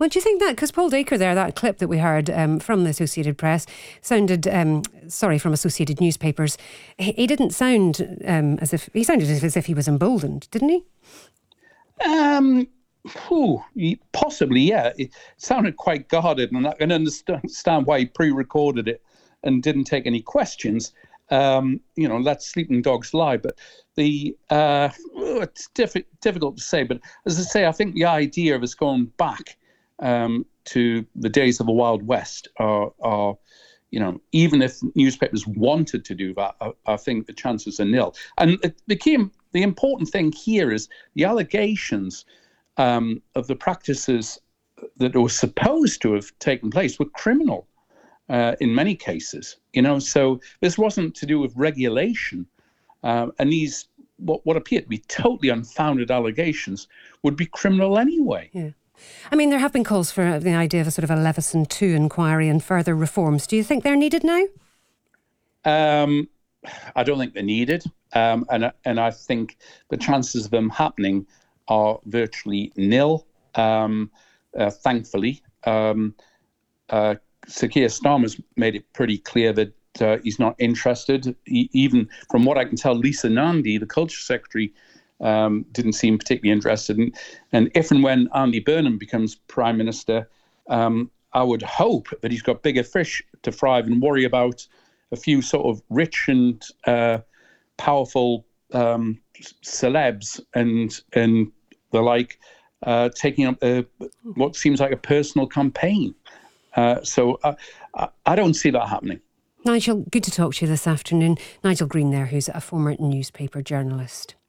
Well, do you think that, because Paul Dacre there, that clip that we heard from the Associated Press, sounded, from Associated Newspapers, he didn't sound he sounded as if he was emboldened, didn't he? Possibly, yeah. It sounded quite guarded, and I can understand why he pre-recorded it and didn't take any questions. Let sleeping dogs lie. But it's difficult to say. But as I say, I think the idea of us going back to the days of the Wild West are even if newspapers wanted to do that, I think the chances are nil. And the important thing here is the allegations of the practices that were supposed to have taken place were criminal in many cases. So this wasn't to do with regulation, and these what appear to be totally unfounded allegations would be criminal anyway. Yeah. I mean, there have been calls for the idea of a sort of a Leveson 2 inquiry and further reforms. Do you think they're needed now? I don't think they're needed, and I think the chances of them happening are virtually nil. Thankfully, Sir Keir Starmer's made it pretty clear that he's not interested. Even from what I can tell, Lisa Nandy, the Culture Secretary, didn't seem particularly interested. And if and when Andy Burnham becomes Prime Minister, I would hope that he's got bigger fish to fry and worry about a few sort of rich and powerful celebs and the like taking up what seems like a personal campaign. So I don't see that happening. Nigel, good to talk to you this afternoon. Nigel Green there, who's a former newspaper journalist.